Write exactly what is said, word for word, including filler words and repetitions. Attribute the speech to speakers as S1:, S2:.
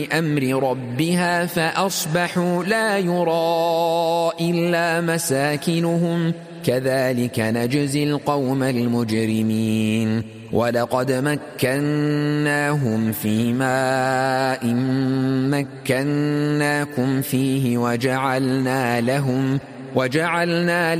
S1: أمر ربها فأصبحوا لا يرى إلا مساكنهم كذلك نجزي القوم المجرمين ولقد مكناهم في ماء مكناكم فيه وجعلنا لهم وجعلنا